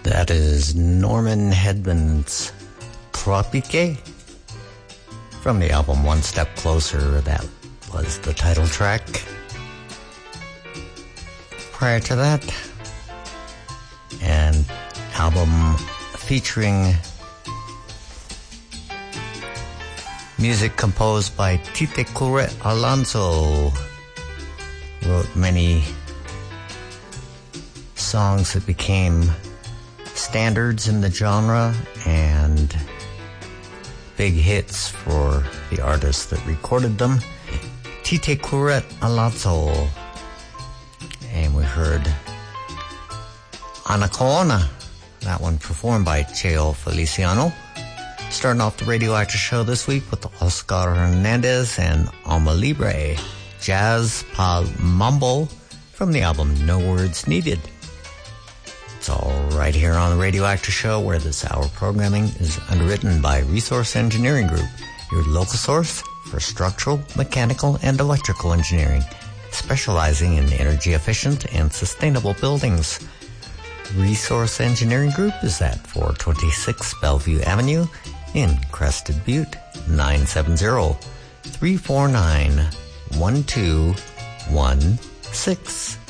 That is Norman Hedman's Tropique from the album One Step Closer. That was the title track. Prior to that, an album featuring music composed by Tite Curet Alonso. Wrote many songs that became standards in the genre and big hits for the artists that recorded them. Tite Curet Alonso. And we heard Anacaona, that one performed by Cheo Feliciano. Starting off the Radioactive Show this week with Oscar Hernandez and Alma Libre, Jazz Pal Mambo from the album No Words Needed. It's all right here on the Radioactive Show, where this hour programming is underwritten by Resource Engineering Group, your local source for structural, mechanical, and electrical engineering, specializing in energy-efficient and sustainable buildings. Resource Engineering Group is at 426 Bellevue Avenue in Crested Butte, 970-349-1216.